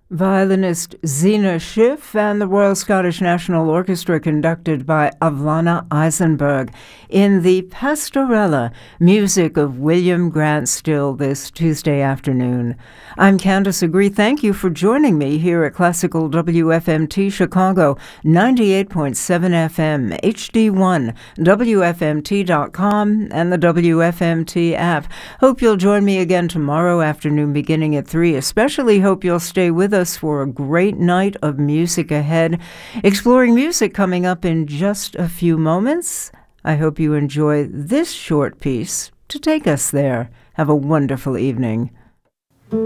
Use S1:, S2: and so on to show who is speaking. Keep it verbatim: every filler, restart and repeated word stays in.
S1: Violinist Zena Schiff and the Royal Scottish National Orchestra, conducted by Avlana Eisenberg, in the Pastorella, music of William Grant Still, this Tuesday afternoon. I'm Candace Agree. Thank you for joining me here at Classical W F M T Chicago, ninety-eight point seven F M, H D one, W F M T dot com, and the W F M T app. Hope you'll join me again tomorrow afternoon beginning at three. Especially hope you'll stay with us for a great night of music ahead. Exploring music coming up in just a few moments. I hope you enjoy this short piece to take us there. Have a wonderful evening.